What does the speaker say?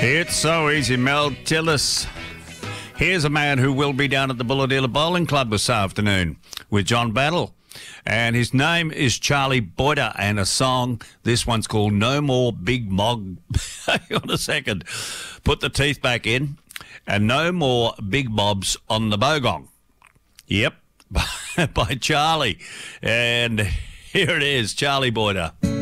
It's so easy, Mel. Tell us. Here's a man who will be down at the Bulahdelah Bowling Club this afternoon with John Battle. And his name is Charlie Boyder, and a song, this one's called No More Big Mog. Hang on a second. Put the teeth back in. And No More Big Mobs on the Bogong. Yep, by Charlie. And here it is, Charlie Boyder.